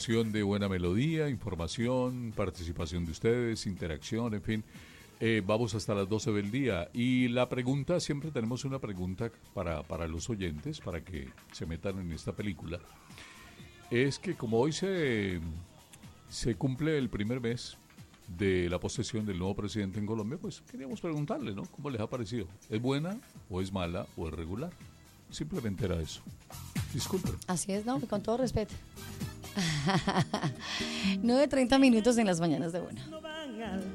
sección de Buena Melodía, información, participación de ustedes, interacción, en fin. Vamos hasta las 12 del día. Y la pregunta, siempre tenemos una pregunta para los oyentes, para que se metan en esta película. Es que como hoy se cumple el primer mes de la posesión del nuevo presidente en Colombia, pues queríamos preguntarle, ¿no? ¿Cómo les ha parecido? ¿Es buena o es mala o es regular? Simplemente era eso. Disculpen. Así es, no, con todo respeto. 9:30 minutos en las mañanas de Buena.